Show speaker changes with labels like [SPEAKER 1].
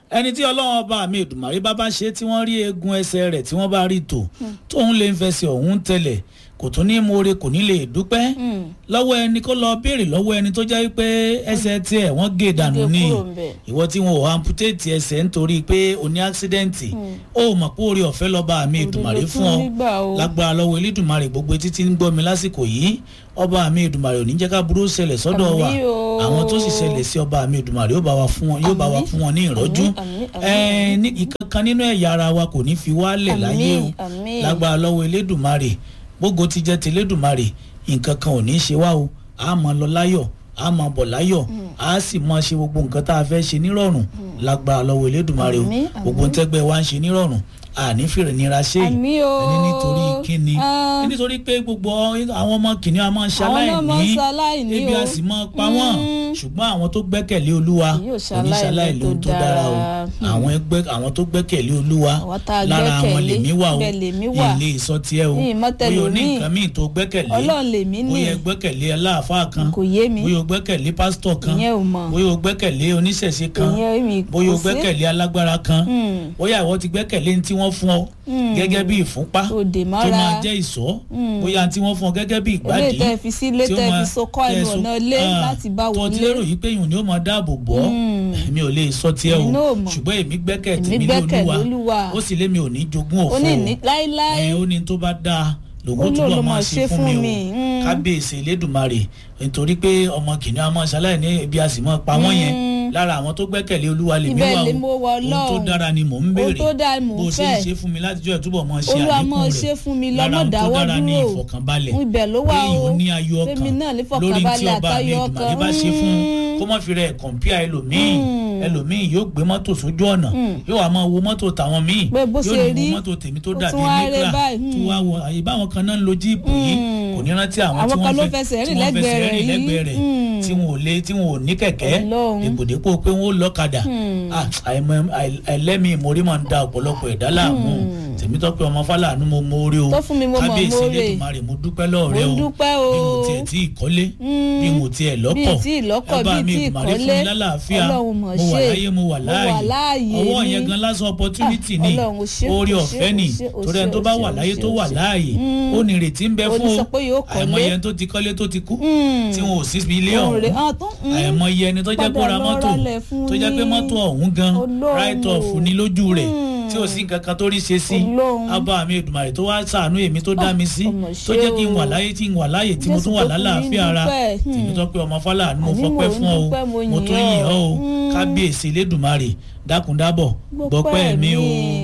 [SPEAKER 1] ẹni tí ọlọ́run ọba mi Èdùmàrè bá ṣe tí wọ́n rí eegun ẹsẹ̀ rẹ̀ tí wọ́n bá rí tò tóun lè ń fẹsẹ̀ ọ̀hún tẹ̀lẹ̀ kò tún ní mọ̀ọ́rẹ́ kò ní lè dúpẹ́ lọ́wọ́ ẹni kó lọ béèrè lọ́wọ́ ẹni tó jẹ́ pé ẹsẹ̀ tiẹ̀ wọ́n gé dànù ní ìwọ tí wọn ò amputate ẹsẹ̀ nítorí pé o ní accident ó mọ̀ pé oore ọ̀fẹ́ lọ́ba mi Èdùmàrè fún ọ lágbára lọ́wọ́ Elédùmarè gbogbo títí ń gbọ́ mi lásìkò yìí ọba mi Èdùmàrè ò ní jẹ́ ká burú ṣẹlẹ̀ sọ́dọ̀ wa àwọn tó sì ṣẹlẹ̀ sí ọba mi Èdùmàrè yóò bá wa fún wọn ní ìrọ́jú ìkankan nínú ẹ̀yà ara wa kò ní fi wálẹ̀ láyé o lágbára lọ́wọ́ Elédùmarè gbogbo ti jẹ́ ti Elédùmarè nǹkan kan ò ní ṣe wá o a máa lọ láyọ̀ a máa bọ̀ láyọ̀ a sì máa ṣe gbogbo nǹkan tá a fẹ́ ṣe nírọ̀rùn lágbára lọ́wọ́ Elédùmarè o gbogbo ntẹ́gbẹ́ wa ń ṣe nírọ̀rùn àní fèrè nira ṣe ẹni nítorí kíni nítorí pé gbogbo àwọn ọmọ kìnìún a máa ń ṣaláìní ebi a sì máa pa wọ́n ṣùgbọ́n àwọn tó gbẹ́kẹ̀lé Olúwa oníṣaláìní ohun tó dára o àwọn tó gbẹ́kẹ̀lé Olúwa lára àwọn lèmi wà o ilé ìsọ tiẹ̀ o bóyá o ní nǹkan míì tó gbẹ́kẹ̀lé bóyá o gbẹ́kẹ̀lé aláàfáà kan bóyá o gbẹ́kẹ̀lé pásítọ̀ kan bóyá o gbẹ́kẹ̀lé oníṣẹ̀ṣe kan bóyá o gbẹ́kẹ̀lé alágbára kan bóyá ìwọ ti gbẹ́kẹ̀lé ní tí wọ́n fún ọ gẹ́gẹ́ bí ìfúnpá tó máa jẹ́ ìṣọ́ bóyá tí wọ́n fún ọ gẹ́gẹ́ bí ìgbádìí tí ó máa tó ti lérò yìí pé ìhùn ni ó máa dáàbò bọ́ mi ò lè sọ tiẹ̀ o ṣùgbọ́n èmi gbẹ́kẹ̀ tèmi ní Olúwa ó sì lé mi ò ní jogún òfò ó ní tó bá dáa lòun túbọ̀ máa ṣe fún mi o kábíyèsí Elédùmarè nítorí pé ọmọ kìnìún a máa ṣaláìní ibi a sì máa pa wọ́n yẹn lára àwọn tó gbẹ́kẹ̀lé Olúwa lèmi wà o ohun tó dára ni mò ń béèrè bó ṣe ń ṣe fún mi látijọ́ ìtúbọ̀ máa ṣe àlékún rẹ̀ lára ohun tó dára ní ìfọ̀kànbalẹ̀ èèyàn ní ayọ̀ ọkàn lórí tí ọba mi Èdùmàrè bá ṣe fún kó má fi rẹ̀ kọ̀ǹpíà ẹlòmíì yóò gbé mọ́tò sójú ọ̀nà yóò wá máa wo mọ́tò tàwọn míì yóò ní wo mọ́tò tèmi tó dàbí nígbà tó wá wọ àyè báwọn kan náà ń lo jíìpù yìí kò ní rántí àwọn tí wọ́n fẹsẹ̀ rìn lẹ́gbẹ̀ẹ́ rẹ̀ tí wọn ò ní kẹ̀kẹ́ dèpòdèpò pé wọ́n lọ́kadà ẹlẹ́mìí mórí máa ń da ọ̀pọ̀lọpọ̀ ẹ̀dá láàmú Tèmítọ́pẹ́ ọmọ Fálànú mo mórí o kábíyèsí Elédùmarè mo dúpẹ́ lọ́ọ̀rẹ́ o bí mo tiẹ̀ tí ì kọ́lé bí mo tiẹ̀ lọ́kọ̀ ọba mi Èdùmàrè fún mi lálàáfíà mo wà láyé mo wà láàyè ọwọ́ yẹn gan lásán opportunity ni oore ọ̀fẹ́ ni torí ẹni tó bá wà láyé tó wà láàyè ó ní ìrètí ń bẹ fún o àìmọye ẹni tó ti kọ́lé tó ti kú tí wọn ò sí ilé ọ̀hún àìmọye ẹni tó jẹ́ kó ra mọ́tò tó jẹ́ pé mọ́tò ọ̀hún gan right off ní lójú rẹ̀ tí ò sí nǹkan kan tó rí ṣe sí ọba mi Èdùmàrè tó wá ṣàánú èmi tó dá mi sí tó jẹ́ kí n wà láyé tí mo tún wà lálàáfíà ara Tèmítọ́pẹ́ ọmọ Fálànú mo fọpẹ́ fún ọ mo tún yìn ọ́ o kábíyèsí Elédùmarè dákúndábọ̀ gbọ́pẹ́ mi o.